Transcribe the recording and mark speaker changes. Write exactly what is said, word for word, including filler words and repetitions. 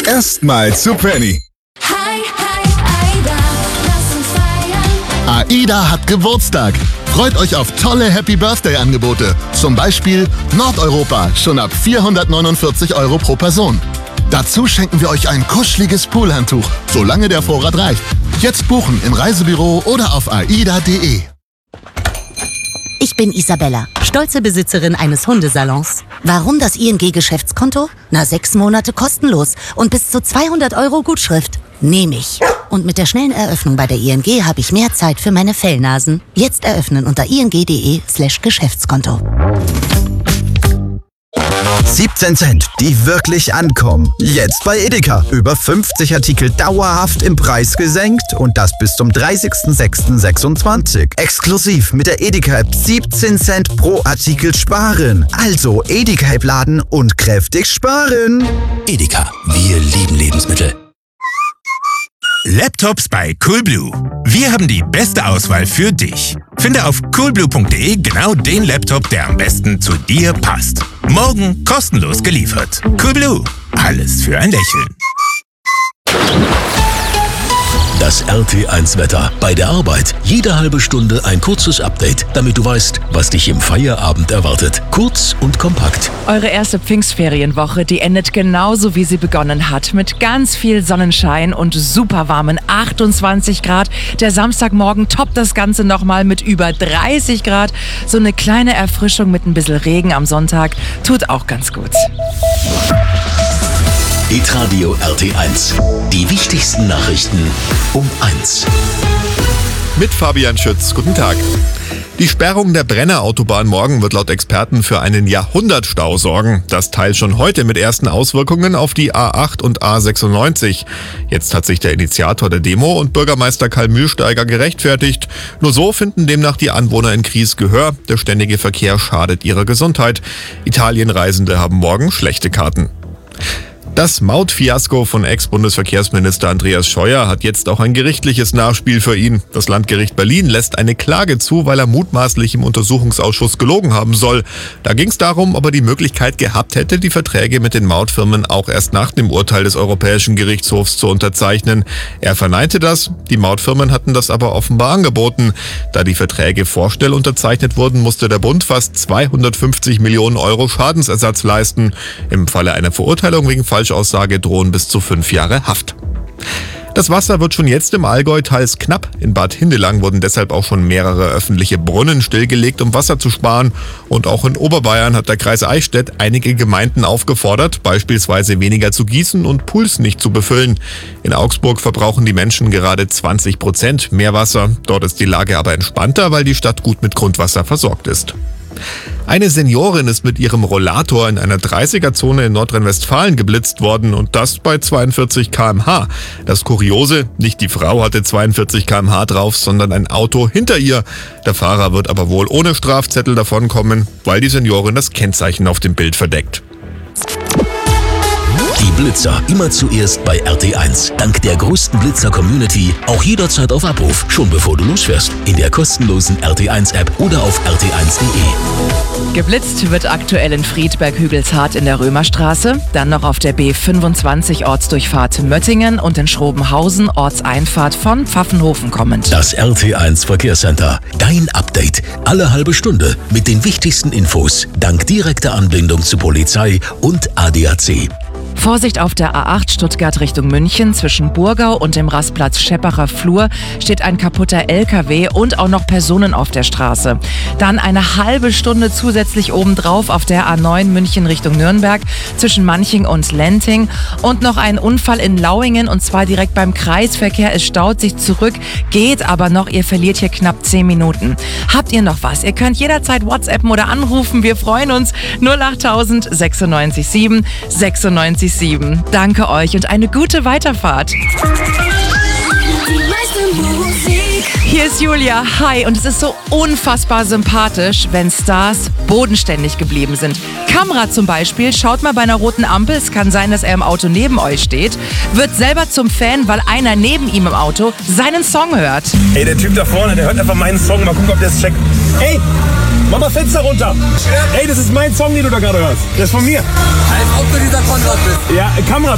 Speaker 1: Erstmal zu Penny.
Speaker 2: Hi, hi, Aida, lass uns feiern.
Speaker 3: AIDA hat Geburtstag. Freut euch auf tolle Happy-Birthday-Angebote. Zum Beispiel Nordeuropa, schon ab vierhundertneunundvierzig Euro pro Person. Dazu schenken wir euch ein kuscheliges Poolhandtuch, solange der Vorrat reicht. Jetzt buchen im Reisebüro oder auf aida punkt de.
Speaker 4: Ich bin Isabella, stolze Besitzerin eines Hundesalons. Warum das I N G-Geschäftskonto? Na, sechs Monate kostenlos und bis zu zweihundert Euro Gutschrift. Nehme ich. Und mit der schnellen Eröffnung bei der I N G habe ich mehr Zeit für meine Fellnasen. Jetzt eröffnen unter ing punkt de slash Geschäftskonto.
Speaker 5: siebzehn Cent, die wirklich ankommen. Jetzt bei Edeka. Über fünfzig Artikel dauerhaft im Preis gesenkt und das bis zum dreißigsten sechsten sechsundzwanzig. Exklusiv mit der Edeka-App siebzehn Cent pro Artikel sparen. Also Edeka-App laden und kräftig sparen.
Speaker 6: Edeka, wir lieben Lebensmittel.
Speaker 7: Laptops bei Coolblue. Wir haben die beste Auswahl für dich. Finde auf coolblue punkt de genau den Laptop, der am besten zu dir passt. Morgen kostenlos geliefert. Coolblue. Alles für ein Lächeln.
Speaker 6: Das R T eins Wetter. Bei der Arbeit jede halbe Stunde ein kurzes Update, damit du weißt, was dich im Feierabend erwartet. Kurz und kompakt.
Speaker 8: Eure erste Pfingstferienwoche, die endet genauso, wie sie begonnen hat. Mit ganz viel Sonnenschein und super warmen achtundzwanzig Grad. Der Samstagmorgen toppt das Ganze nochmal mit über dreißig Grad. So eine kleine Erfrischung mit ein bisschen Regen am Sonntag tut auch ganz gut.
Speaker 6: Hitradio R T eins. Die wichtigsten Nachrichten um eins.
Speaker 9: Mit Fabian Schütz. Guten Tag. Die Sperrung der Brenner Autobahn morgen wird laut Experten für einen Jahrhundertstau sorgen. Das teils schon heute mit ersten Auswirkungen auf die A acht und A sechsundneunzig. Jetzt hat sich der Initiator der Demo und Bürgermeister Karl Mühlsteiger gerechtfertigt. Nur so finden demnach die Anwohner in Gries Gehör. Der ständige Verkehr schadet ihrer Gesundheit. Italienreisende haben morgen schlechte Karten. Das Mautfiasko von Ex-Bundesverkehrsminister Andreas Scheuer hat jetzt auch ein gerichtliches Nachspiel für ihn. Das Landgericht Berlin lässt eine Klage zu, weil er mutmaßlich im Untersuchungsausschuss gelogen haben soll. Da ging es darum, ob er die Möglichkeit gehabt hätte, die Verträge mit den Mautfirmen auch erst nach dem Urteil des Europäischen Gerichtshofs zu unterzeichnen. Er verneinte das, die Mautfirmen hatten das aber offenbar angeboten. Da die Verträge vorschnell unterzeichnet wurden, musste der Bund fast zweihundertfünfzig Millionen Euro Schadensersatz leisten. Im Falle einer Verurteilung wegen Falschaussage drohen bis zu fünf Jahre Haft. Das Wasser wird schon jetzt im Allgäu teils knapp. In Bad Hindelang wurden deshalb auch schon mehrere öffentliche Brunnen stillgelegt, um Wasser zu sparen. Und auch in Oberbayern hat der Kreis Eichstätt einige Gemeinden aufgefordert, beispielsweise weniger zu gießen und Pools nicht zu befüllen. In Augsburg verbrauchen die Menschen gerade zwanzig Prozent mehr Wasser. Dort ist die Lage aber entspannter, weil die Stadt gut mit Grundwasser versorgt ist. Eine Seniorin ist mit ihrem Rollator in einer dreißiger-Zone in Nordrhein-Westfalen geblitzt worden und das bei zweiundvierzig Kilometer pro Stunde. Das Kuriose, nicht die Frau hatte zweiundvierzig Kilometer pro Stunde drauf, sondern ein Auto hinter ihr. Der Fahrer wird aber wohl ohne Strafzettel davonkommen, weil die Seniorin das Kennzeichen auf dem Bild verdeckt.
Speaker 6: Die Blitzer immer zuerst bei R T eins. Dank der größten Blitzer-Community auch jederzeit auf Abruf, schon bevor du losfährst. In der kostenlosen R T eins App oder auf r t eins punkt de.
Speaker 8: Geblitzt wird aktuell in Friedberg-Hügelzart in der Römerstraße, dann noch auf der B fünfundzwanzig Ortsdurchfahrt Möttingen und in Schrobenhausen Ortseinfahrt von Pfaffenhofen kommend.
Speaker 6: Das R T eins Verkehrscenter. Dein Update. Alle halbe Stunde mit den wichtigsten Infos. Dank direkter Anbindung zu Polizei und A D A C.
Speaker 8: Vorsicht auf der A acht Stuttgart Richtung München. Zwischen Burgau und dem Rastplatz Scheppacher Flur steht ein kaputter L K W und auch noch Personen auf der Straße. Dann eine halbe Stunde zusätzlich obendrauf auf der A neun München Richtung Nürnberg zwischen Manching und Lenting. Und noch ein Unfall in Lauingen und zwar direkt beim Kreisverkehr. Es staut sich zurück, geht aber noch. Ihr verliert hier knapp zehn Minuten. Habt ihr noch was? Ihr könnt jederzeit WhatsAppen oder anrufen. Wir freuen uns. null acht null null neun sechs sieben sechsundneunzig sieben. Danke euch und eine gute Weiterfahrt. Hier ist Julia. Hi. Und es ist so unfassbar sympathisch, wenn Stars bodenständig geblieben sind. Kamera zum Beispiel, schaut mal bei einer roten Ampel, es kann sein, dass er im Auto neben euch steht, wird selber zum Fan, weil einer neben ihm im Auto seinen Song hört.
Speaker 10: Ey, der Typ da vorne, der hört einfach meinen Song. Mal gucken, ob der es checkt. Ey, mach mal Fenster runter. Ey, das ist mein Song, den du da gerade hörst. Der ist von mir. Als ob du dieser Konrad bist. Ja, Kamera.